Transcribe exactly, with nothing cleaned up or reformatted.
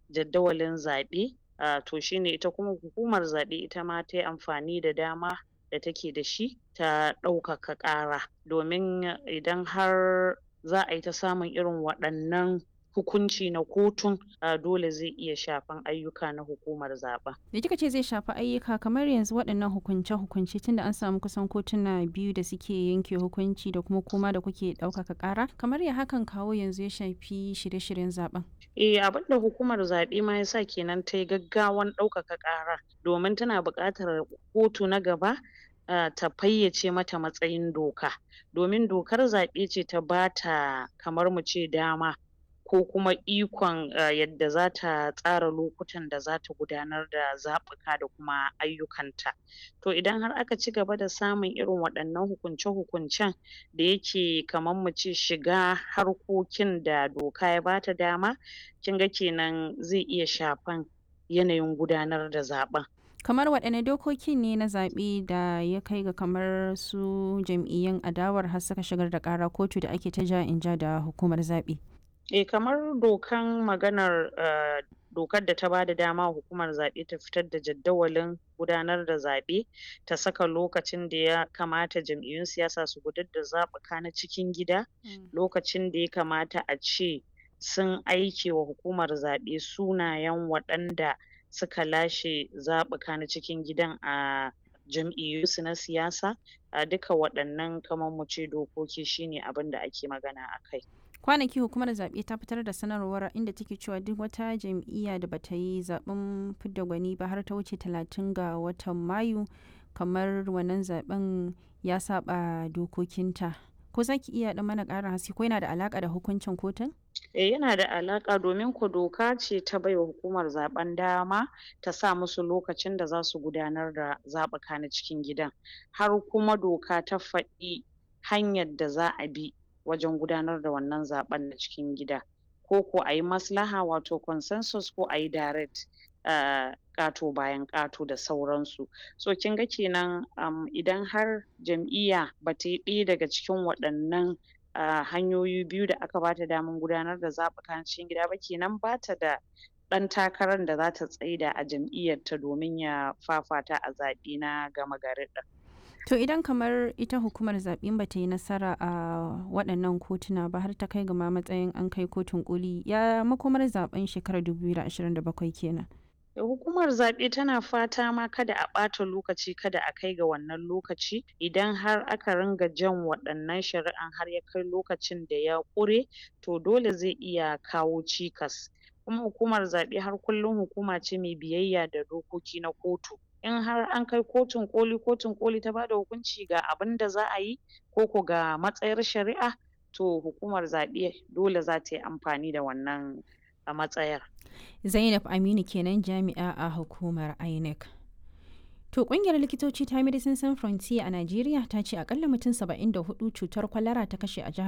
jadawalin zaɓe, uh, to shine ita kuma hukumar zaɓe ita ma tayi amfani da dama da take da shi ta ɗaukaka ƙara, domin idan har za a yi ta samun irin waɗannan hukunci na kotun, uh, dole zai iya shafan ayyuka na hukumar zaɓen. Da kika ce zai shafi ayyuka, kamar yanzu waɗannan hukunce-hukunce tunda an samu kusan kotuna biyu da suke yanke hukunci da kuma kuma da kuke ɗaukaka ƙara, kamar ya hakan kawo yanzu ya shafi shirye-shiryen zaɓen? Eh, abinda hukumar zaɓe ma yasa kenan tayi gaggawan ɗaukaka ƙara, domin tana buƙatar kotu na gaba uh, ta fayyace mata matsayin doka, domin dokar zaɓe ce ta bata kamar mu ce dama ko kuma ikon uh, yadda zata tsara lokutan da zata gudanar da zaɓuka da kuma ayyukanta. To idan har aka ci gaba da samun irin waɗannan hukunce-hukuncen da yake kamar mu ce shiga harkokin da doka ya bata dama, kin ga kenan zai iya shafan yanayin gudanar da zaɓen. Kamar waɗanne dokoki ne na zaɓe da ya kai ga kamar su jam'iyyun adawar har suka shigar da ƙara kotu da ake ta ja-in-ja da hukumar zaɓe? Eh, kamar dokan maganar uh, dokar da ta bada dama wa hukumar zaɓe ta fitar da jaddawalin gudanar da zaɓe, ta saka lokacin da ya kamata jam'iyyun siyasa su gudar da zaɓuka na cikin gida, Mm. lokacin da ya kamata a ce sun aike wa hukumar zaɓe sunayen waɗanda suka lashe zaɓuka na cikin gidan a jam'iyyun su na siyasa, a duka waɗannan kamar mu ce dokoki shine abinda ake magana akai. Kwanaki hukumar zaɓe ta fitar da sanarwar inda take cewa duk wata jam'iyya da bata yi zaɓen fidda gwani ba har ta wuce talatin ga watan Mayu, kamar wannan zaɓen ya saɓa dokokinta. Ko zaki iya ɗan mana ƙarin haske ko yana da alaƙa da hukuncin kotun? Eh, yana da alaƙa, domin ko doka ce ta baiwa hukumar zaɓen dama ta sa musu lokacin da zasu gudanar da zaɓuka na cikin gidan, har kuma doka ta faɗi hanyar da za a bi wajen gudanar da wannan zaɓen na cikin gida, ko ko ayi maslaha wato consensus ko ayi direct uh, ƙato bayan ƙato da sauransu. So kin ga kenan um, idan har jam'iyya bata yi ɗaya daga cikin waɗannan uh, hanyoyi biyu da aka bata daman gudanar da zaɓuka na cikin gida ba, kenan bata da ɗan takarar da zata tsaida a jam'iyyarta domin ya fafata a zaɓe na gama gari ɗin. To idan kamar ita hukumar zaɓen bata yi nasara a waɗannan kotuna ba har ta kai ga ma matsayin an kai kotun ƙoli, ya makomar zaɓen shekarar dubu biyu da ashirin da bakwai kenan? Hukumar zaɓe tana fata ma kada a ɓata lokaci, kada a kai ga wannan lokaci, idan har aka ringa jan waɗannan shari'an har ya kai lokacin da ya ƙure, to dole zai iya kawo cikas. Kuma hukumar zaɓe har kullum hukuma ce mai biyayya da dokoki na kotu. In har an kai kotun ƙoli, kotun ƙoli ta bada hukunci ga abinda za a yi ko ko ga matsayar shari'a, to hukumar zaɓe dole zata yi amfani da wannan a matsayar. Zainab Aminu kenan, jami'a a hukumar I N E C. To ƙungiyar likitoci ta Medicine Sans Frontier a Najeriya ta ce akalla mutum saba'in da hudu cutar kwalara ta kashe a jihar